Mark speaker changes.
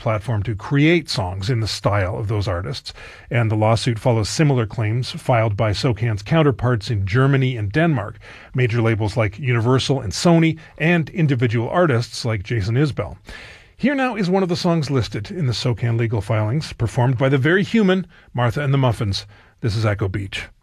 Speaker 1: platform to create songs in the style of those artists, and the lawsuit follows similar claims filed by SOCAN's counterparts in Germany and Denmark, major labels like Universal and Sony, and individual artists like Jason Isbell. Here now is one of the songs listed in the SOCAN legal filings, performed by the very human Martha and the Muffins. This is Echo Beach.